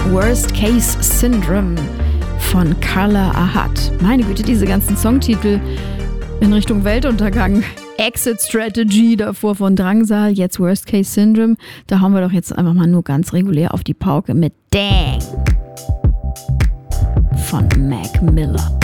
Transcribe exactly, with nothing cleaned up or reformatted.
Worst Case Syndrome von Carla Ahad. Meine Güte, diese ganzen Songtitel in Richtung Weltuntergang. Exit Strategy davor von Drangsal, jetzt Worst Case Syndrome. Da hauen wir doch jetzt einfach mal nur ganz regulär auf die Pauke mit Dang von Mac Miller.